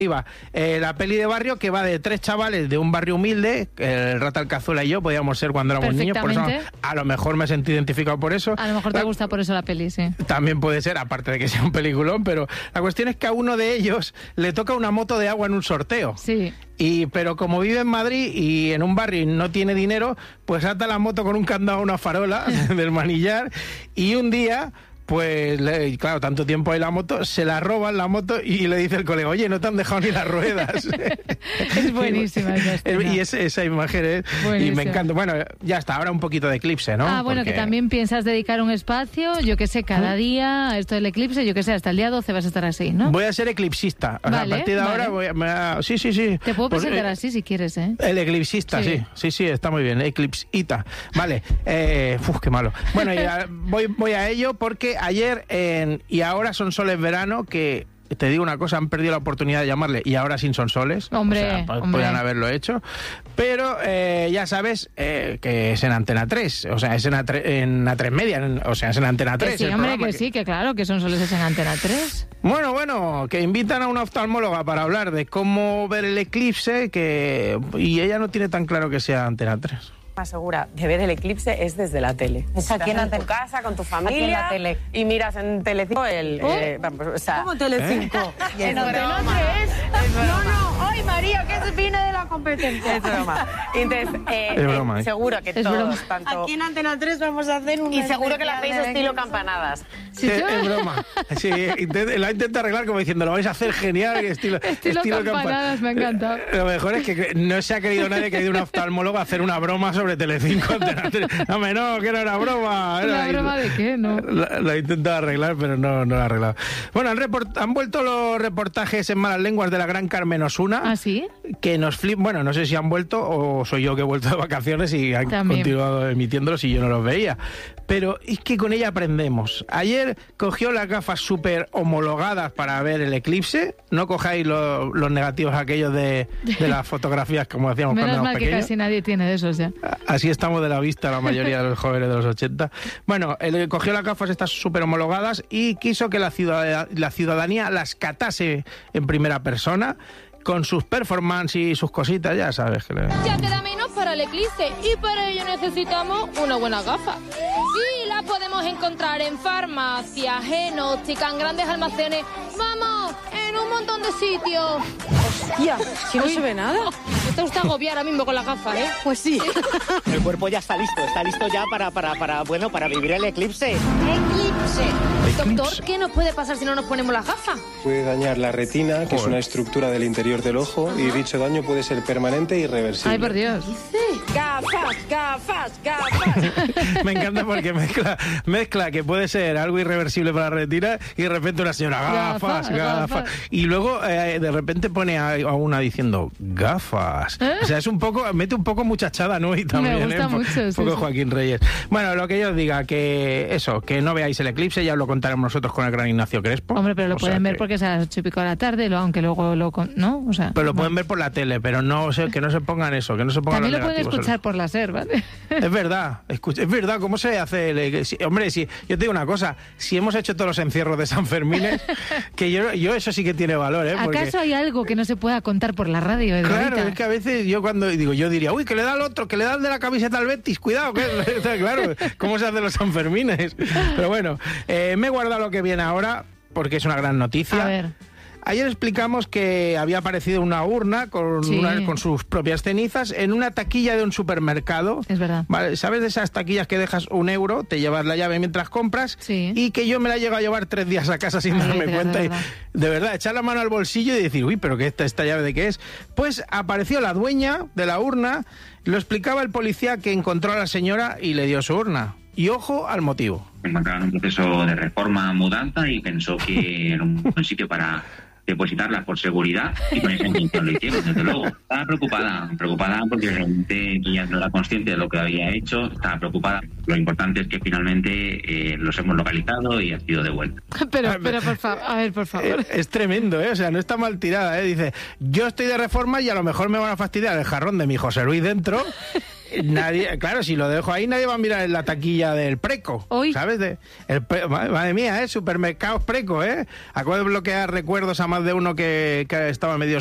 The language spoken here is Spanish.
La peli de barrio que va de 3 chavales de un barrio humilde, el Rata, el Cazuela y yo podíamos ser cuando éramos niños, por eso a lo mejor me sentí identificado por eso. A lo mejor te gusta por eso la peli, sí. También puede ser, aparte de que sea un peliculón, pero la cuestión es que a uno de ellos le toca una moto de agua en un sorteo. Sí. Pero como vive en Madrid y en un barrio y no tiene dinero, pues ata la moto con un candado a una farola del manillar y un día... Pues, claro, tanto tiempo hay la moto, se la roban la moto y le dice el colega, oye, no te han dejado ni las ruedas. Es buenísima esa escena. Y esa imagen es... Y me encanta. Bueno, ya está, ahora un poquito de eclipse, ¿no? Bueno, porque... que también piensas dedicar un espacio, yo qué sé, cada día a esto del eclipse, yo qué sé, hasta el día 12 vas a estar así, ¿no? Voy a ser eclipsista. O sea, a partir de ahora Sí. Te puedo presentar así si quieres, ¿eh? El eclipsista, sí, está muy bien, eclipsita. Vale, qué malo. Bueno, ya voy a ello porque ayer y ahora son soles verano que... Te digo una cosa, han perdido la oportunidad de llamarle y ahora sin sonsoles. Hombre. Podrían haberlo hecho. Pero ya sabes que es en Antena 3, o sea, es en A3 Media, o sea, es en Antena 3. Sí, hombre, que sí, que claro, que Sonsoles es en Antena 3. Bueno, que invitan a una oftalmóloga para hablar de cómo ver el eclipse y ella no tiene tan claro que sea Antena 3. Más segura de ver el eclipse es desde la tele. Estás en tu casa, con tu familia, tele. Y miras en Telecinco ¿Cómo Telecinco? Es broma. No, ¡ay, María, que se viene de la competencia! Es broma. Entonces, es broma, seguro que es todos, broma. tanto... Aquí en Antena 3 vamos a hacer un... Y seguro que la hacéis estilo campanadas. Sí, es broma. Sí, la intenta arreglar como diciendo, lo vais a hacer genial, estilo campanadas, me ha encantado. Lo mejor es que no se ha querido nadie que haya ido un oftalmólogo a hacer una broma sobre Telecinco. Hombre, no, que no era broma. ¿Una broma de qué? No. La he intentado arreglar, pero no la ha arreglado. Bueno, han vuelto los reportajes en malas lenguas de la gran Carmen Osuna. ¿Ah, sí? Que nos flipan. Bueno, no sé si han vuelto o soy yo que he vuelto de vacaciones y han continuado emitiéndolos y yo no los veía. Pero es que con ella aprendemos. Ayer cogió las gafas súper homologadas para ver el eclipse. No cojáis los negativos aquellos de las fotografías como hacíamos cuando éramos pequeños. Menos mal que casi nadie tiene de esos ya. Así estamos de la vista la mayoría de los jóvenes de los 80. Bueno, él cogió las gafas estas súper homologadas y quiso que la ciudadanía las catase en primera persona con sus performances y sus cositas, ya sabes. Ya queda menos para el eclipse y para ello necesitamos una buena gafa. Y las podemos encontrar en farmacias, en ópticas, en grandes almacenes. ¡Vamos! En un montón de sitios. ¡Hostia! Si no se ve nada. Está usted agobiado ahora mismo con la gafa, ¿eh? Pues sí. El cuerpo ya está listo ya para vivir el eclipse. Doctor, ¿qué nos puede pasar si no nos ponemos las gafas? Puede dañar la retina, que es una estructura del interior del ojo, y dicho daño puede ser permanente e irreversible. Ay, por Dios. ¡Gafas! Me encanta porque mezcla que puede ser algo irreversible para la retina y de repente una señora, gafas. Y luego de repente pone a una diciendo, gafas. O sea, mete un poco muchachada, ¿no? Y también, me gusta mucho. Un poco Joaquín Reyes. Bueno, lo que yo os diga, que no veáis el eclipse, ya lo contaremos nosotros con el gran Ignacio Crespo. Hombre, pero lo pueden ver porque es a las 8:30 de la tarde, aunque luego ¿no? O sea, pero lo pueden ver por la tele, pero que no se pongan eso, que no se pongan. También lo pueden escuchar por la SER, ¿vale? Es verdad, ¿cómo se hace? Hombre, si yo te digo una cosa, si hemos hecho todos los encierros de San Fermín, que yo eso sí que tiene valor, ¿eh? Porque... ¿Acaso hay algo que no se pueda contar por la radio? Claro, es que a veces yo diría, uy, que le da al otro, que le da el de la camiseta al Betis, cuidado, claro, ¿cómo se hacen los San Fermines? Pero bueno, me he guardado lo que viene ahora, porque es una gran noticia. A ver. Ayer explicamos que había aparecido una urna con sus propias cenizas en una taquilla de un supermercado. Es verdad. ¿Vale? ¿Sabes de esas taquillas que dejas €1, te llevas la llave mientras compras? Sí. Y que yo me la llego a llevar 3 días a casa sin darme cuenta. De verdad, echar la mano al bolsillo y decir, uy, pero ¿qué esta llave de qué es? Pues apareció la dueña de la urna, lo explicaba el policía que encontró a la señora y le dio su urna. Y ojo al motivo. Encontraron un proceso de reforma, mudanza y pensó que era un buen sitio para depositarlas por seguridad y con esa intención lo hicieron, desde luego. Estaba preocupada porque realmente ella no era consciente de lo que había hecho, estaba preocupada. Lo importante es que finalmente los hemos localizado y ha sido devuelto. Pero por favor. Es tremendo, ¿eh? O sea, no está mal tirada, ¿eh? Dice, yo estoy de reforma y a lo mejor me van a fastidiar el jarrón de mi José Luis dentro nadie, claro, si lo dejo ahí, nadie va a mirar en la taquilla del Preco. Hoy. ¿Sabes? Madre mía, supermercados Preco, ¿eh? Acabo de bloquear recuerdos a más de uno que estaba medio